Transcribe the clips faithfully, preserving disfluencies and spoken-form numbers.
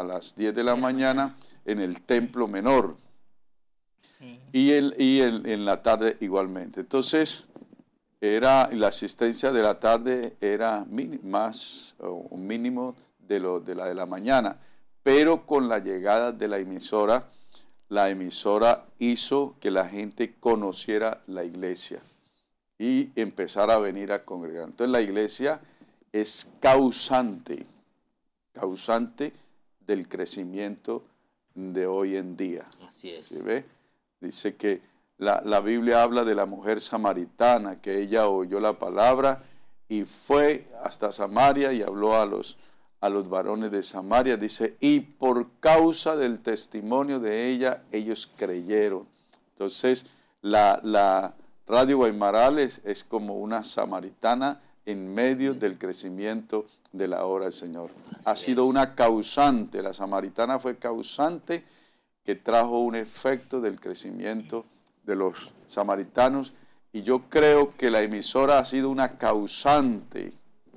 las diez de la mañana en el templo menor. Y, el, y el, en la tarde igualmente. Entonces, era, la asistencia de la tarde era mini, más o un mínimo de, lo, de la de la mañana. Pero con la llegada de la emisora, la emisora hizo que la gente conociera la iglesia y empezara a venir a congregar. Entonces, la iglesia es causante, causante del crecimiento de hoy en día. Así es. ¿Sí ve? Dice que la, la Biblia habla de la mujer samaritana, que ella oyó la palabra y fue hasta Samaria y habló a los, a los varones de Samaria. Dice, y por causa del testimonio de ella, ellos creyeron. Entonces, la, la Radio Guaymaral es, es como una samaritana en medio del crecimiento de la obra del Señor. Así ha sido es. Una causante, la samaritana fue causante que trajo un efecto del crecimiento de los samaritanos, y yo creo que la emisora ha sido una causante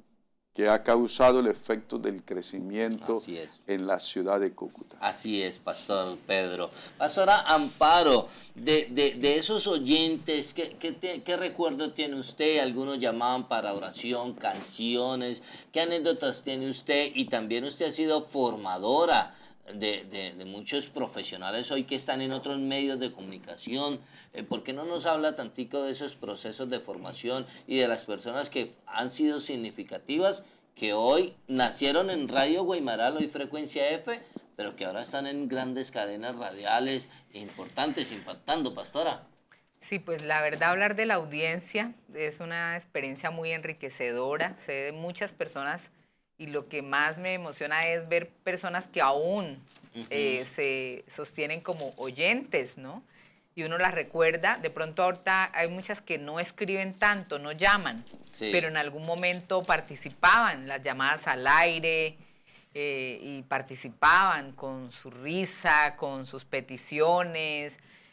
que ha causado el efecto del crecimiento en la ciudad de Cúcuta. Así es, Pastor Pedro. Pastora Amparo, de, de, de esos oyentes, ¿qué, qué, ¿qué recuerdo tiene usted? Algunos llamaban para oración, canciones, ¿qué anécdotas tiene usted? Y también usted ha sido formadora De, de, de muchos profesionales hoy que están en otros medios de comunicación. Eh, ¿Por qué no nos habla tantico de esos procesos de formación y de las personas que han sido significativas, que hoy nacieron en Radio Guaymaral, hoy Frecuencia F, pero que ahora están en grandes cadenas radiales importantes, impactando, Pastora? Sí, pues la verdad, hablar de la audiencia es una experiencia muy enriquecedora. Sé de muchas personas, y lo que más me emociona es ver personas que aún uh-huh. eh, se sostienen como oyentes, ¿no? Y uno las recuerda. De pronto ahorita hay muchas que no escriben tanto, no llaman, sí. pero en algún momento participaban, las llamadas al aire, eh, y participaban con su risa, con sus peticiones,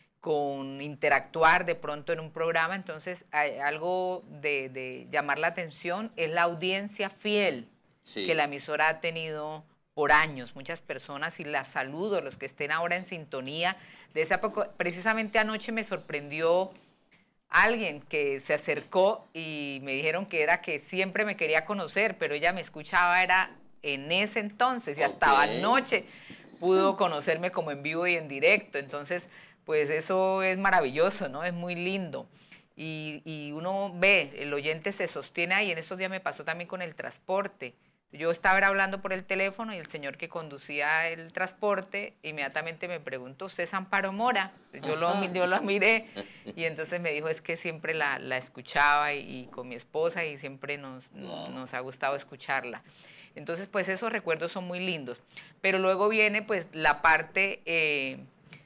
con interactuar de pronto en un programa. Entonces, hay algo de, de llamar la atención es la audiencia fiel. Sí. que la emisora ha tenido por años, muchas personas, y las saludo, los que estén ahora en sintonía. De esa poco, precisamente anoche me sorprendió alguien que se acercó y me dijeron que era que siempre me quería conocer, pero ella me escuchaba era en ese entonces, y okay. hasta anoche pudo conocerme como en vivo y en directo. Entonces, pues eso es maravilloso, ¿no? Es muy lindo. Y, y uno ve, el oyente se sostiene ahí. En estos días me pasó también con el transporte. Yo estaba hablando por el teléfono y el señor que conducía el transporte inmediatamente me preguntó, ¿usted es Amparo Mora? Yo lo, yo lo miré y entonces me dijo, es que siempre la, la escuchaba y, y con mi esposa, y siempre nos, wow. nos ha gustado escucharla. Entonces, pues esos recuerdos son muy lindos. Pero luego viene pues la parte eh,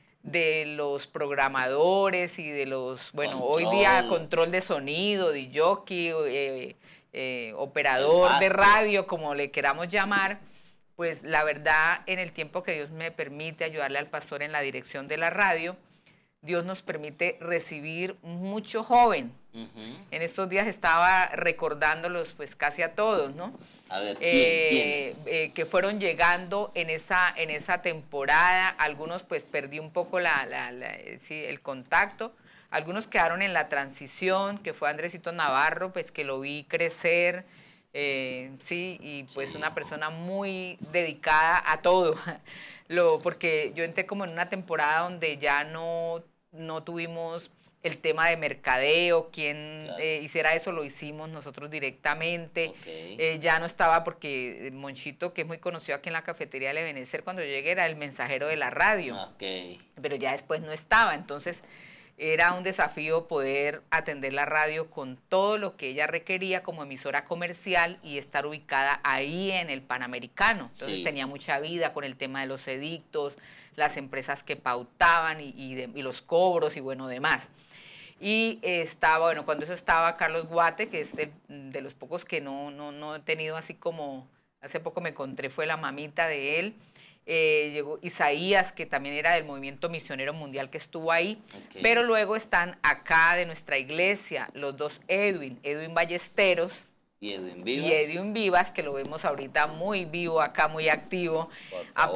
de los programadores y de los, bueno, control. Hoy día control de sonido, de jockey, eh, Eh, operador de radio, como le queramos llamar. Pues la verdad, en el tiempo que Dios me permite ayudarle al pastor en la dirección de la radio, Dios nos permite recibir mucho joven. Uh-huh. En estos días estaba recordándolos pues casi a todos, ¿no? A ver, ¿quién, eh, eh, que fueron llegando en esa, en esa temporada. Algunos pues perdí un poco la, la, la, sí, el contacto. Algunos quedaron en la transición, que fue Andresito Navarro, pues que lo vi crecer, eh, sí, y pues sí. una persona muy dedicada a todo, lo, porque yo entré como en una temporada donde ya no, no tuvimos el tema de mercadeo, quien claro. eh, hiciera eso lo hicimos nosotros directamente, okay. eh, ya no estaba, porque Monchito, que es muy conocido aquí en la cafetería del Ebenezer, cuando yo llegué era el mensajero de la radio, okay. pero ya después no estaba. Entonces era un desafío poder atender la radio con todo lo que ella requería como emisora comercial y estar ubicada ahí en el Panamericano. Entonces sí. tenía mucha vida con el tema de los edictos, las empresas que pautaban y, y, de, y los cobros y bueno, demás. Y estaba, bueno, cuando eso estaba Carlos Guate, que es de, de los pocos que no, no, no he tenido así como, hace poco me encontré, fue la mamita de él. Eh, llegó Isaías, que también era del movimiento misionero mundial que estuvo ahí, okay. pero luego están acá de nuestra iglesia los dos Edwin, Edwin Ballesteros y Edwin Vivas, y Edwin Vivas, que lo vemos ahorita muy vivo acá, muy activo, ha,